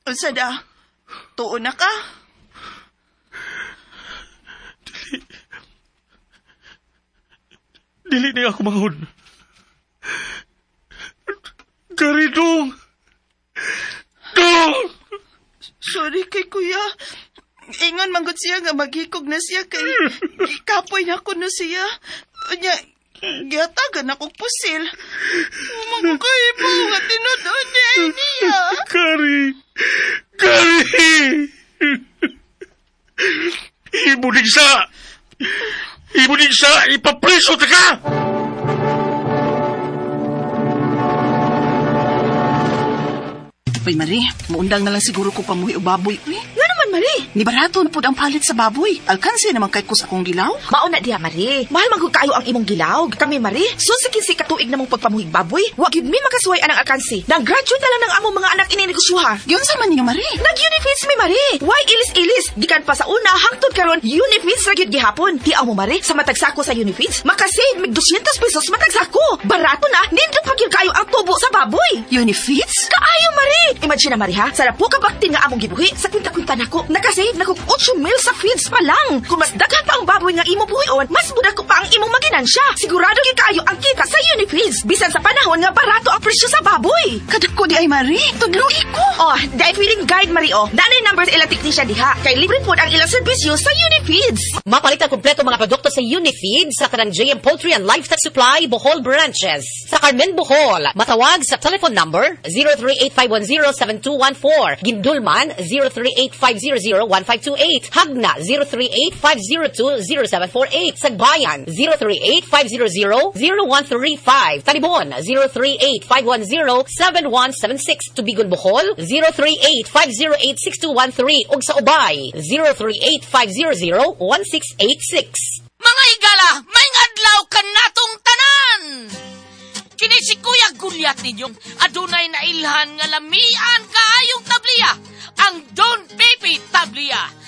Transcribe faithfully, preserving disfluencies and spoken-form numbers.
Unsa da? Tuon na ka? Dili. Dili na ako mahon. Gary, dong! Dong! Sorry kay kuya. Ingon manggod siya nga maghikog na siya kay kapoy na ko na siya. Nya, giyatagan akong pusil. Magkaibo nga tinudod niya niya. Gary! Gary! Ibunig sa! Ibunig sa! Ipapreso ta ka! Uy, Marie, maundang na lang siguro ko pamuhi o baboy. Uy, nga naman, Marie. ni barato na po ang palit sa baboy. Alkansi naman kay kus akong gilaw. Mauna diha, Marie. Mahal magod kayo ang imong gilaw. Kami, Marie, susikin si katuig namong pagpamuhig baboy. Wa gyud mi makasuway anang alkansi. Nag-graduate na lang ng among mga anak ininegosyoha. Yun sa man niyo, Marie. Nag-Unifeeds mi, Marie. Why ilis-ilis? Gikan pa sa una, hangtod karon Unifeeds ra gyud gihapon. Tiaw mo, Marie, sa matagsako sa Unifeeds, makasave mig two hundred pesos matagsako. Barato na, nindot pa gyud kayo ang tubo sa baboy. Unifeeds? Kaayo, Marie. Imagine na, Marie, ha? Sa po kabaktin nga among gibuhi, sa kwinta-kwinta nako, nakasave nako eight mil sa feeds pa lang. Kung mas daghan pa ang baboy nga imo buhion, mas budak ko pa ang imong maginansya. Sigurado gyud kayo ang kita sa Unifeeds. Bisan sa panahon nga barato ang presyo sa baboy. Kadako di ay, Marie. Tudluhi ko. Oh, dahil feeling guide, Marie, oh. Nanay numbers ilang technician diha. Kay libre po ang ilang serbisyo sa Unifeeds. Mapalit ang kompleto mga produkto sa Unifeeds sa kanang J M Poultry and Livestock Supply, Bohol Branches. Sa Carmen, Bohol, matawag sa telephone number zero three eight five one zero seven two one four. Gindulman, zero three eight five zero zero one five two eight. Hagna, zero three eight five zero two zero seven four eight. Sagbayan, zero three eight five zero zero zero one three five. Talibon, zero three eight five one zero seven one seven six. Tubigon, Bohol, zero three eight five zero eight six two one three. Ug sa Ubay, zero three eight five zero zero one six eight six. Mga higala, may adlaw ka natong tanan! Kini si Kuya Gulyat ninyong adunay na ilhan nga lamian kaayong tabliya, ang Don Pepe Tabliya.